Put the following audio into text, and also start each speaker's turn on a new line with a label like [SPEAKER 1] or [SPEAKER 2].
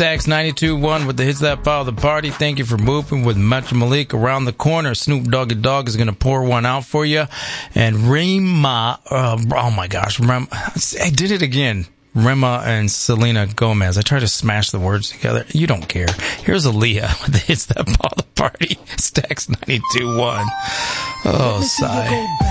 [SPEAKER 1] Stacks 92.1 with the Hits That Follow the Party. Thank you for moving with Metro Malik. Around the corner, Snoop Doggy Dogg is going to pour one out for you. And Rema, oh my gosh, I did it again. Rema and Selena Gomez. I try to smash the words together. You don't care. Here's Aaliyah with the Hits That Follow the Party. Stacks 92.1. Oh, sigh.